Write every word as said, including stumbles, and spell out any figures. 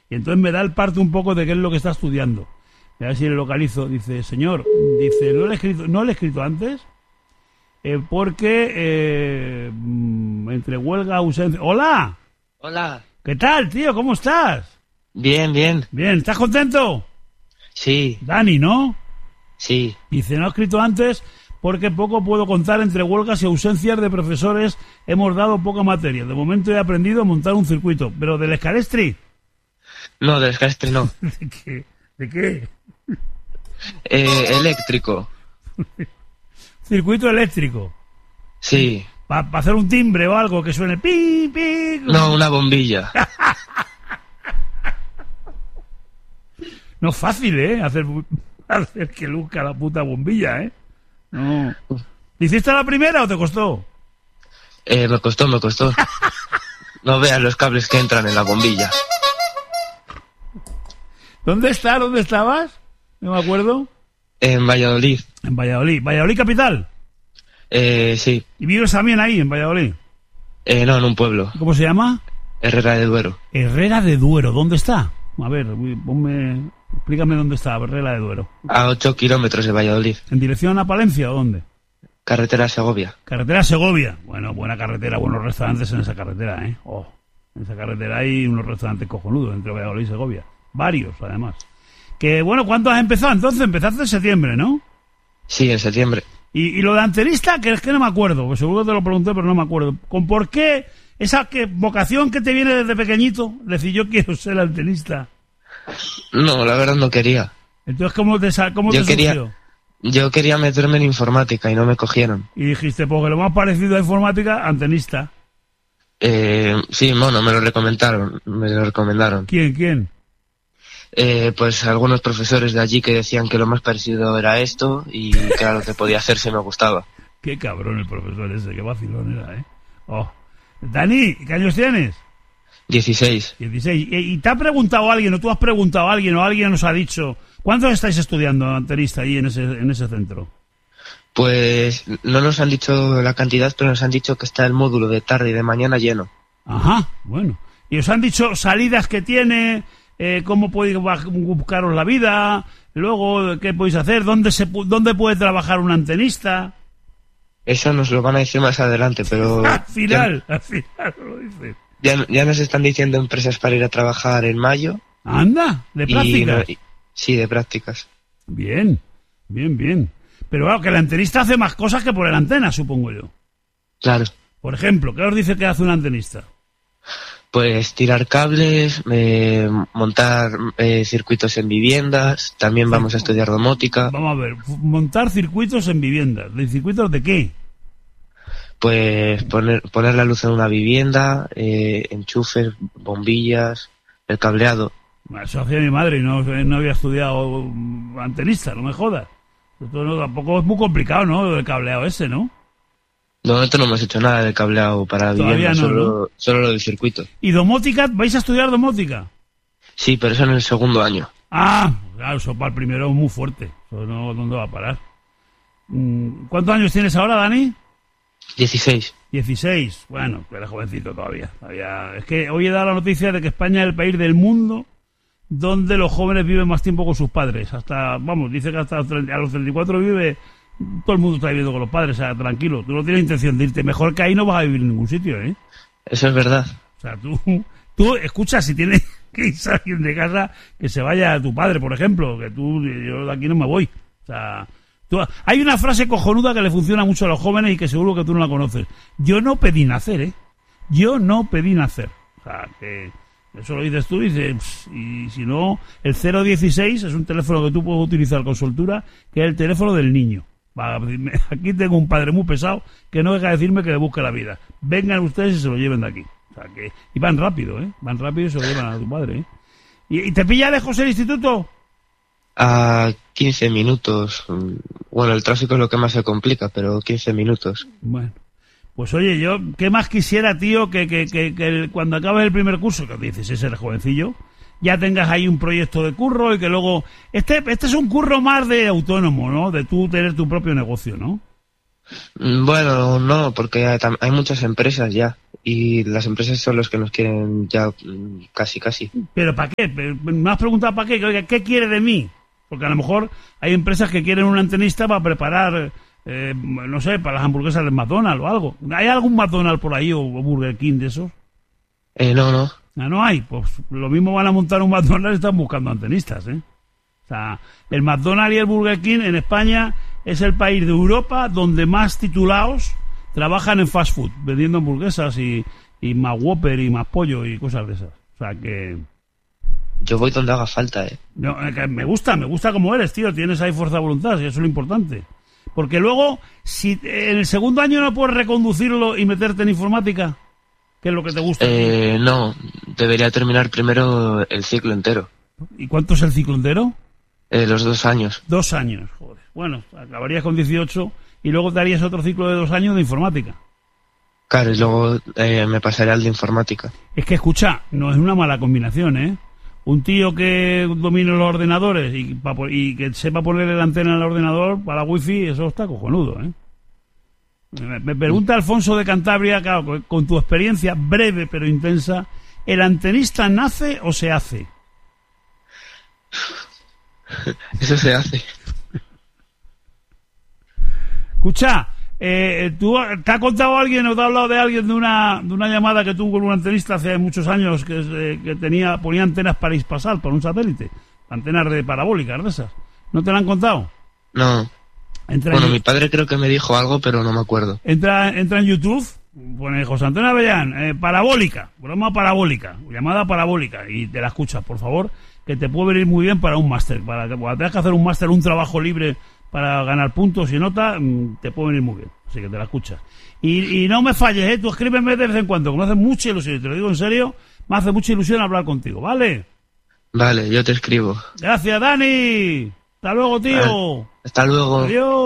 Y entonces me da el parte un poco de qué es lo que está estudiando. A ver si le localizo. Dice, señor, dice, ¿no le he escrito, no le he escrito antes? Eh, porque eh, entre huelga, ausencia... ¡Hola! Hola. ¿Qué tal, tío? ¿Cómo estás? Bien, bien. Bien, ¿estás contento? Sí. Dani, ¿no? Sí. Dice, no he escrito antes porque poco puedo contar entre huelgas y ausencias de profesores. Hemos dado poca materia. De momento he aprendido a montar un circuito. ¿Pero del Escalestri? No, del Escalestri no. ¿De qué? ¿De qué? Eh, eléctrico. Circuito eléctrico. Sí. Para pa hacer un timbre o algo que suene pi, pi. No, una bombilla. No es fácil, ¿eh? Hacer, hacer que luzca la puta bombilla, ¿eh? No. ¿Hiciste la primera o te costó? Eh, me costó, me costó. No veas los cables que entran en la bombilla. ¿Dónde está? ¿Dónde estabas? No me acuerdo. En Valladolid. En Valladolid. ¿Valladolid capital? Eh, sí. ¿Y vives también ahí, en Valladolid? Eh, no, en un pueblo. ¿Cómo se llama? Herrera de Duero. Herrera de Duero. ¿Dónde está? A ver, ponme... Explícame dónde está Herrera de Duero. A ocho kilómetros de Valladolid. ¿En dirección a Palencia o dónde? Carretera a Segovia. Carretera a Segovia. Bueno, buena carretera, buenos restaurantes en esa carretera, ¿eh? Oh, en esa carretera hay unos restaurantes cojonudos entre Valladolid y Segovia. Varios, además. Que, bueno, ¿cuándo has empezado? Entonces, empezaste en septiembre, ¿no? Sí, en septiembre. Y, y lo de antenista, que es que no me acuerdo, pues seguro que te lo pregunté, pero no me acuerdo. ¿Con por qué esa que, vocación que te viene desde pequeñito? Decir, yo quiero ser antenista. No, la verdad no quería. Entonces, ¿cómo te, cómo yo te quería, surgió? Yo quería meterme en informática y no me cogieron. Y dijiste, porque lo más parecido a informática, antenista. Eh, sí, bueno, me lo recomendaron, me lo recomendaron. ¿Quién, quién? Eh, pues algunos profesores de allí que decían que lo más parecido era esto y claro, que podía hacer si me gustaba. Qué cabrón el profesor ese, qué vacilón era, ¿eh? Oh. Dani, ¿qué años tienes? dieciséis. dieciséis. ¿Y, y te ha preguntado alguien, o tú has preguntado a alguien, o alguien nos ha dicho, ¿cuántos estáis estudiando antenista ahí en ese, en ese centro? Pues no nos han dicho la cantidad, pero nos han dicho que está el módulo de tarde y de mañana lleno. Ajá, bueno. ¿Y os han dicho salidas que tiene, eh, cómo podéis buscaros la vida, luego qué podéis hacer, dónde se dónde puede trabajar un antenista? Eso nos lo van a decir más adelante, pero... al final, ya, al final lo dicen. Ya, ya nos están diciendo empresas para ir a trabajar en mayo. Anda, de prácticas. Y, y, sí, de prácticas. Bien, bien, bien. Pero claro, que el antenista hace más cosas que por el antena, supongo yo. Claro. Por ejemplo, ¿qué os dice que hace un antenista? Pues tirar cables, eh, montar eh, circuitos en viviendas, también vamos a estudiar domótica. Vamos a ver, montar circuitos en viviendas. ¿De circuitos de qué? Pues poner poner la luz en una vivienda, eh, enchufes, bombillas, el cableado. Eso hacía mi madre y no, no había estudiado antenista, no me jodas. Esto no, tampoco es muy complicado, ¿no? El cableado ese, ¿no? De momento no hemos hecho nada de cableado para Todavía vivienda, no, solo, ¿no? solo lo del circuito. ¿Y domótica? ¿Vais a estudiar domótica? Sí, pero eso en el segundo año. Ah, claro, eso para el primero es muy fuerte. Eso no, ¿dónde va a parar? ¿Cuántos años tienes ahora, Dani? dieciséis. dieciséis. Bueno, eres jovencito todavía. todavía. Es que hoy he dado la noticia de que España es el país del mundo donde los jóvenes viven más tiempo con sus padres. Hasta, vamos, dice que hasta a los treinta y cuatro vive... Todo el mundo está viviendo con los padres, o sea, tranquilo. Tú no tienes intención de irte. Mejor que ahí no vas a vivir en ningún sitio, ¿eh? Eso es verdad. O sea, tú, tú escucha, si tienes que irse a alguien de casa, que se vaya a tu padre, por ejemplo, que tú, yo de aquí no me voy. O sea, tú, hay una frase cojonuda que le funciona mucho a los jóvenes y que seguro que tú no la conoces. Yo no pedí nacer, ¿eh? Yo no pedí nacer. O sea, que eso lo dices tú y dices, y si no, el cero dieciséis es un teléfono que tú puedes utilizar con soltura, que es el teléfono del niño. Aquí tengo un padre muy pesado que no deja de decirme que le busque la vida. Vengan ustedes y se lo lleven de aquí. O sea que, y van rápido, ¿eh? Van rápido y se lo llevan a tu padre, ¿eh? ¿Y, y te pilla lejos el instituto? A quince minutos. Bueno, el tráfico es lo que más se complica, pero quince minutos. Bueno, pues oye, yo, ¿qué más quisiera, tío, que, que, que, que el, cuando acabes el primer curso, que dices, ese eres jovencillo, ya tengas ahí un proyecto de curro y que luego... Este este es un curro más de autónomo, ¿no? De tú tener tu propio negocio, ¿no? Bueno, no, porque hay, hay muchas empresas ya. Y las empresas son los que nos quieren ya casi, casi. ¿Pero para qué? ¿Me has preguntado para qué? Oiga, ¿qué quiere de mí? Porque a lo mejor hay empresas que quieren un antenista para preparar, eh, no sé, para las hamburguesas del McDonald's o algo. ¿Hay algún McDonald's por ahí o Burger King de esos? Eh, no, no. Ah, no hay. Pues lo mismo van a montar un McDonald's y están buscando antenistas, ¿eh? O sea, el McDonald's y el Burger King en España es el país de Europa donde más titulados trabajan en fast food, vendiendo hamburguesas y, y más Whopper y más pollo y cosas de esas. O sea que... Yo voy donde haga falta, ¿eh? No, que me gusta, me gusta como eres, tío. Tienes ahí fuerza de voluntad, y eso es lo importante. Porque luego, si en el segundo año no puedes reconducirlo y meterte en informática, ¿qué es lo que te gusta? Eh, no, debería terminar primero el ciclo entero. ¿Y cuánto es el ciclo entero? Eh, los dos años. Dos años, joder. Bueno, acabarías con dieciocho y luego te harías otro ciclo de dos años de informática. Claro, y luego eh, me pasaré al de informática. Es que, escucha, no es una mala combinación, ¿eh? Un tío que domine los ordenadores y, pa, y que sepa ponerle la antena al ordenador para la wifi, eso está cojonudo, ¿eh? Me, me pregunta Alfonso de Cantabria, claro, con, con tu experiencia breve pero intensa, ¿el antenista nace o se hace? Eso se hace. Escucha, eh, ¿tú, ¿te ha contado alguien o te ha hablado de alguien de una de una llamada que tuvo con un antenista hace muchos años que, eh, que tenía ponía antenas para Hispasat, para un satélite? Antenas de parabólicas de esas. ¿No te la han contado? No. Entra bueno, en, mi padre creo que me dijo algo, pero no me acuerdo. Entra, entra en YouTube, pone José Antonio Avellán, eh, parabólica, broma parabólica, llamada parabólica, y te la escuchas, por favor, que te puede venir muy bien para un máster. Para que cuando tengas que hacer un máster, un trabajo libre para ganar puntos y nota, te puede venir muy bien. Así que te la escuchas. Y, y no me falles, ¿eh? Tú escríbeme de vez en cuando, que me hace mucha ilusión, y te lo digo en serio, me hace mucha ilusión hablar contigo, ¿vale? Vale, yo te escribo. Gracias, Dani. Hasta luego, tío. Vale. Hasta luego. Adiós.